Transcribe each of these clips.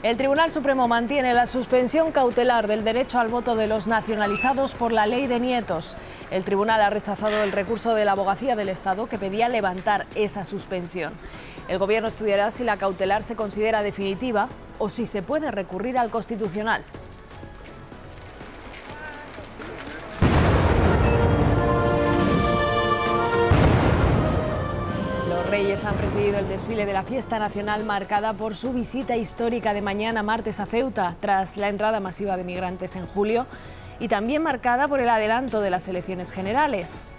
El Tribunal Supremo mantiene la suspensión cautelar del derecho al voto de los nacionalizados por la ley de nietos. El tribunal ha rechazado el recurso de la Abogacía del Estado que pedía levantar esa suspensión. El Gobierno estudiará si la cautelar se considera definitiva o si se puede recurrir al Constitucional. Los Reyes han presidido el desfile de la fiesta nacional marcada por su visita histórica de mañana martes a Ceuta, tras la entrada masiva de migrantes en julio, y también marcada por el adelanto de las elecciones generales.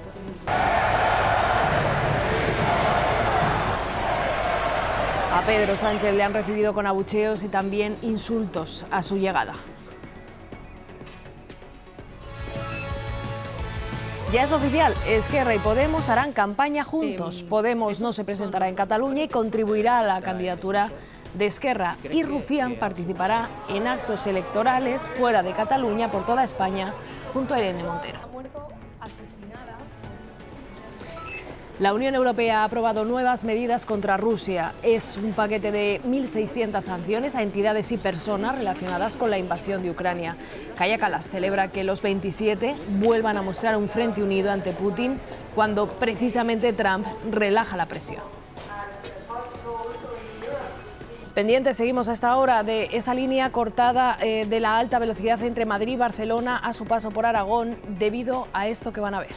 A Pedro Sánchez le han recibido con abucheos y también insultos a su llegada. Ya es oficial, Esquerra y Podemos harán campaña juntos. Podemos no se presentará en Cataluña y contribuirá a la candidatura de Esquerra, y Rufián participará en actos electorales fuera de Cataluña por toda España junto a Irene Montero. La Unión Europea ha aprobado nuevas medidas contra Rusia. Es un paquete de 1.600 sanciones a entidades y personas relacionadas con la invasión de Ucrania. Kaja Kallas celebra que los 27 vuelvan a mostrar un frente unido ante Putin cuando precisamente Trump relaja la presión. Pendientes, seguimos hasta ahora de esa línea cortada de la alta velocidad entre Madrid y Barcelona a su paso por Aragón debido a esto que van a ver.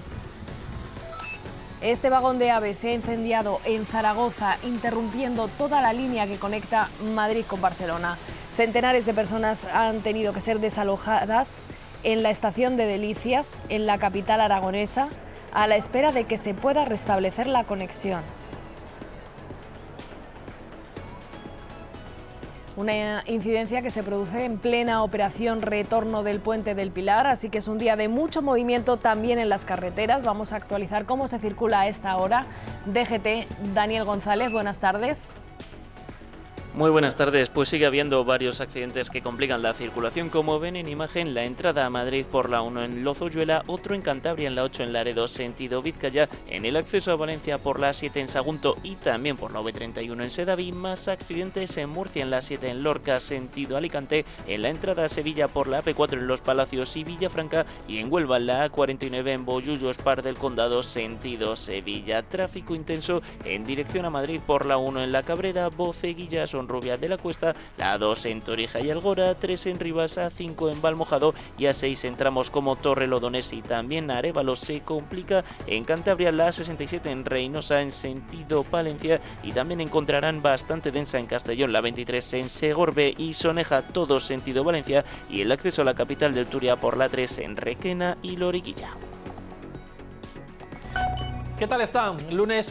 Este vagón de AVE se ha incendiado en Zaragoza, interrumpiendo toda la línea que conecta Madrid con Barcelona. Centenares de personas han tenido que ser desalojadas en la estación de Delicias, en la capital aragonesa, a la espera de que se pueda restablecer la conexión. Una incidencia que se produce en plena operación retorno del Puente del Pilar, así que es un día de mucho movimiento también en las carreteras. Vamos a actualizar cómo se circula a esta hora. DGT, Daniel González, buenas tardes. Muy buenas tardes, pues sigue habiendo varios accidentes que complican la circulación. Como ven en imagen, la entrada a Madrid por la 1 en Lozoyuela, otro en Cantabria en la 8 en Laredo, sentido Vizcaya, en el acceso a Valencia por la 7 en Sagunto y también por la V31 en Sedaví, más accidentes en Murcia en la 7 en Lorca, sentido Alicante, en la entrada a Sevilla por la AP4 en Los Palacios y Villafranca, y en Huelva en la A49 en Bollullos, Par del Condado, sentido Sevilla. Tráfico intenso en dirección a Madrid por la 1 en La Cabrera, Boceguilla, Sonrubia de la Cuesta, la A2 en Torija y Algora, 3 en Rivas, A5 en Valmojado y A6 en tramos como Torrelodones y también Arévalo. Se complica en Cantabria la A67 en Reynosa en sentido Palencia, y también encontrarán bastante densa en Castellón la 23 en Segorbe y Soneja, todo sentido Valencia, y el acceso a la capital del Turia por la 3 en Requena y Loriguilla. ¿Qué tal están? Lunes